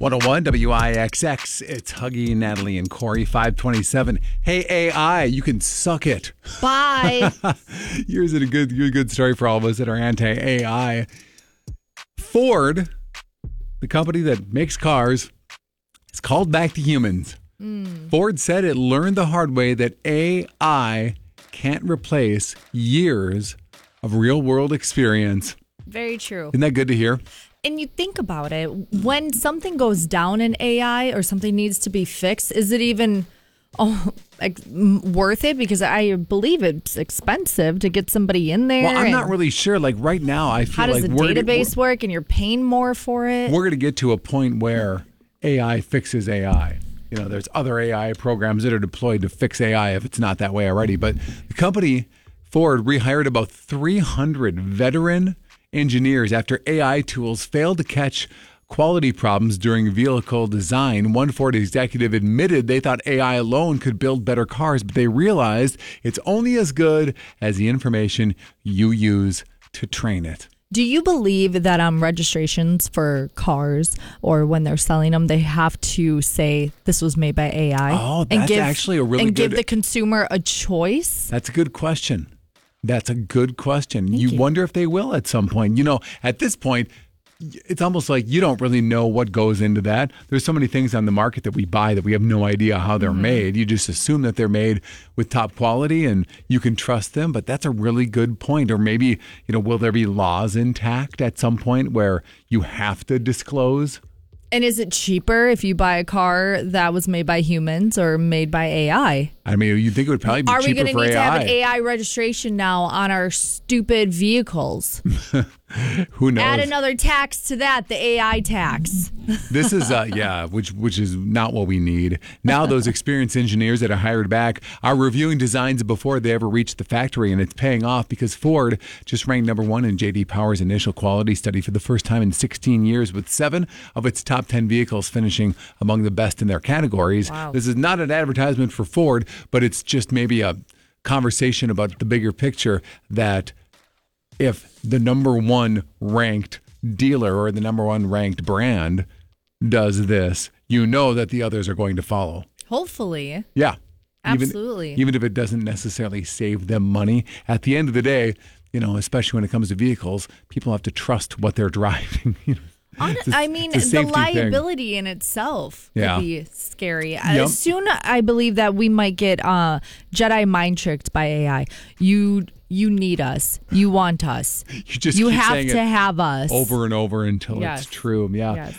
101 WIXX. It's Huggy, Natalie, and Corey. 527. Hey, AI, you can suck it. Bye. Here's a good story for all of us that are anti-AI. Ford, the company that makes cars, is called back to humans. Ford said it learned the hard way that AI can't replace years of real-world experience. Very true. Isn't that good to hear? And you think about it, when something goes down in AI or something needs to be fixed, is it even worth it? Because I believe it's expensive to get somebody in there. Well, I'm not really sure. Like right now, I feel how does like the database work and you're paying more for it? We're going to get to a point where AI fixes AI. You know, there's other AI programs that are deployed to fix AI if it's not that way already. But the company, Ford, rehired about 300 veteran engineers after AI tools failed to catch quality problems during vehicle design. One Ford executive admitted they thought AI alone could build better cars, but they realized it's only as good as the information you use to train it. Do you believe that registrations for cars or when they're selling them, they have to say this was made by AI? Oh, that's actually a really good... And give the consumer a choice? That's a good question. That's a good question. Thank you. Wonder if they will at some point. You know, at this point, it's almost like you don't really know what goes into that. There's so many things on the market that we buy that we have no idea how they're made. You just assume that they're made with top quality and you can trust them. But that's a really good point. Or maybe, will there be laws intact at some point where you have to disclose? And is it cheaper if you buy a car that was made by humans or made by AI? I mean, you think it would probably be cheaper for AI. Are we going to need to have an AI registration now on our stupid vehicles? Who knows? Add another tax to that, the AI tax. This is, which is not what we need. Now those experienced engineers that are hired back are reviewing designs before they ever reach the factory, and it's paying off because Ford just ranked number one in J.D. Power's initial quality study for the first time in 16 years, with 7 of its top 10 vehicles finishing among the best in their categories. Wow. This is not an advertisement for Ford, but it's just maybe a conversation about the bigger picture that if the number one ranked dealer or the number one ranked brand does this, you know that the others are going to follow. Hopefully. Yeah. Absolutely. Even if it doesn't necessarily save them money. At the end of the day, especially when it comes to vehicles, people have to trust what they're driving. The liability in itself would be scary. Yep. Soon, I believe that we might get Jedi mind tricked by AI. You need us. You want us. You have to have us over and over until it's true. Yeah. Yes.